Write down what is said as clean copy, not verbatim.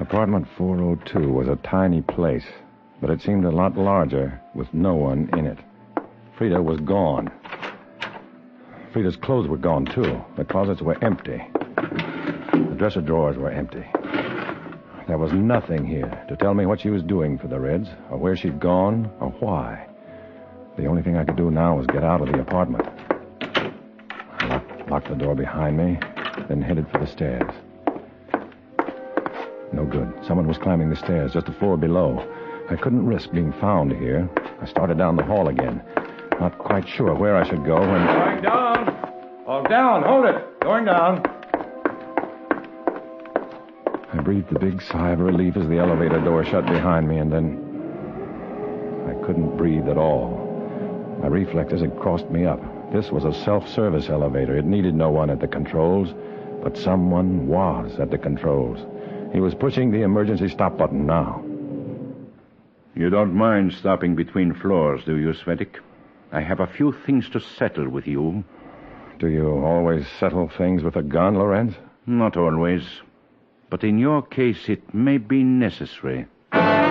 Apartment 402 was a tiny place, but it seemed a lot larger with no one in it. Frida was gone. Frida's clothes were gone, too. The closets were empty. The dresser drawers were empty. There was nothing here to tell me what she was doing for the Reds, or where she'd gone, or why. The only thing I could do now was get out of the apartment. I locked the door behind me, then headed for the stairs. No good. Someone was climbing the stairs just a floor below. I couldn't risk being found here. I started down the hall again, not quite sure where I should go when... Going down! Oh, down! Hold it! Going down! I breathed a big sigh of relief as the elevator door shut behind me, and then... I couldn't breathe at all. My reflexes had crossed me up. This was a self-service elevator. It needed no one at the controls, but someone was at the controls. He was pushing the emergency stop button now. You don't mind stopping between floors, do you, Svetik? I have a few things to settle with you. Do you always settle things with a gun, Lorenz? Not always. But in your case, it may be necessary.